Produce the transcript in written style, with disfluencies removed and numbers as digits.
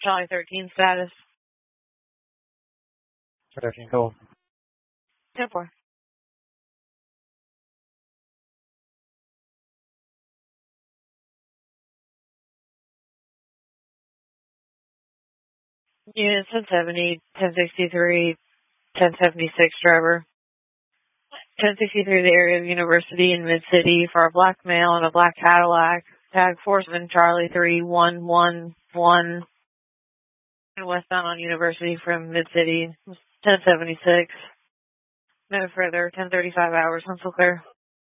Charlie 13 status. 13 cold. 10-4. Units 1070, 1063, 1076 driver. 1063, the area of University in Mid-City for a black male and a black Cadillac. Tag 47 Charlie 3111. Westbound on University from Mid-City. 1076. No further. 1035 hours. I'm still clear.